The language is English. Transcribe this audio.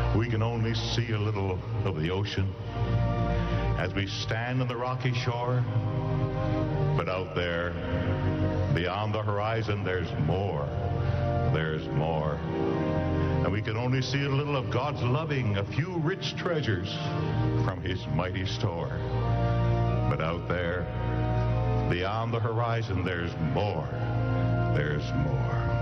We can only see a little of the ocean as we stand on the rocky shore. But out there, beyond the horizon, there's more. There's more. And we can only see a little of God's loving, a few rich treasures from his mighty store. But out there, beyond the horizon, there's more. There's more.